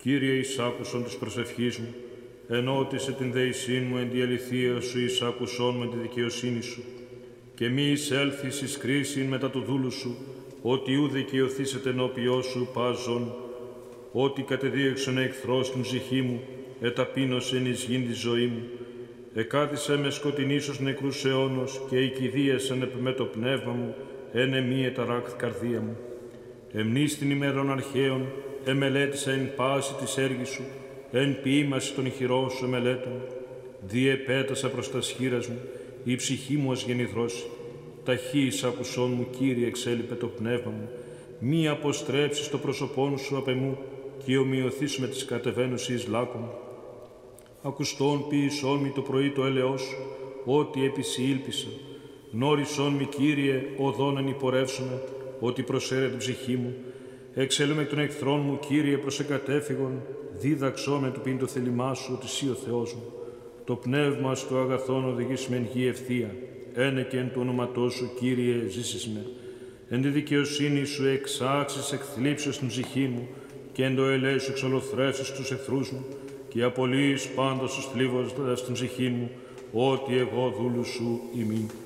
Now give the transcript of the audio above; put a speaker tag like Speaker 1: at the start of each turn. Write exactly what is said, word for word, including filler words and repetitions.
Speaker 1: Κύριε, εισάκουσον της προσευχής μου, ενώτισε την δεησήν μου εν τη αληθεία σου, εισάκουσον με τη δικαιοσύνη σου, και μη εισέλθεις εις κρίσιν μετά του δούλου σου, ότι ου δικαιωθήσετε ενώπιό σου πάζον, ότι κατεδίωξον εχθρός την ψυχή μου, εταπείνωσεν εις γην τη ζωή μου, εκάθισε με σκοτεινήσος νεκρούς αιώνος και οικηδίασεν επ' με το πνεύμα μου, εν εμή εταράκθ καρδία μου. Εμνείς την ημέρων αρχαίων, εμελέτησα εν πάση της έργης σου, εν ποίημαση των ηχηρών σου εμελέτων. Διεπέτασα προς τα σχήρας μου, η ψυχή μου ως γεννηθρώση. Ταχύ εισάκουσόν μου, Κύριε, εξέλιπε το πνεύμα μου, μη αποστρέψεις το πρόσωπόν σου απ' εμού, και ομοιωθείς με τις κατεβαίνουσι λάκων. Ακουστόν ποιησόν μη το πρωί το έλεος σου, ότι έπειση ήλπισα. Γνώρισόν μη, Κύριε, οδόν εν υπορεύσομαι, ότι προσέρε την ψυχή μου. Εξέλουμε εκ των εχθρών μου, Κύριε, προς εκατέφυγον, δίδαξό με του πίν το θέλημά σου, ότι σύ ο Θεός μου. Το πνεύμα στο αγαθόν οδηγείς με εν γη ευθεία. Ένε και εν του όνοματός σου, Κύριε, ζήσεις με. Εν τη δικαιοσύνη σου εξάξεις εκθλίψεις την ψυχή μου, και εν το ελέη σου εξολοθρεύσεις τους εχθρούς μου, και απολύεις πάντως τους θλίβοντας την ψυχή μου, ότι εγώ δούλου σου ημί.